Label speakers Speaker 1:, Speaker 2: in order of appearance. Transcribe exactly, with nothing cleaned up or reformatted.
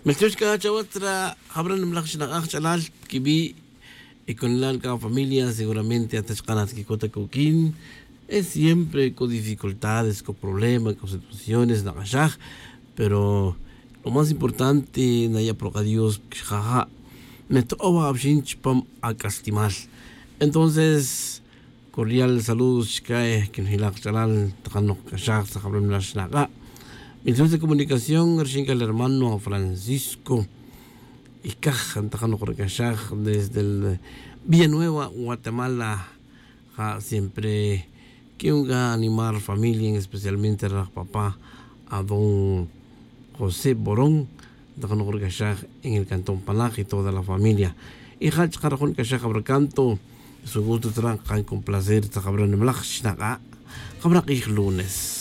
Speaker 1: Melchor ka chawatra habran mlak shinakak chalal kibi y con la familia seguramente hasta canas que cota coquín es siempre con dificultades, con problemas, con situaciones, nakashaj, pero lo más importante naya proca Dios jaja me toba abshin chpam akastimal. Entonces cordial saludos shikae que hilak chalal takano kashaj sa habran mlak shinakak. Mientras de comunicación, recién el hermano Francisco y Caja, desde el Villanueva, Guatemala, siempre que un animar familia, especialmente a papá, a don José Borón, en el cantón Palaje y toda la familia. Y Hach Carajón Cachaja Bracanto, su gusto tranca con placer, Tajabrán Mlach Shnaka, Habrak lunes.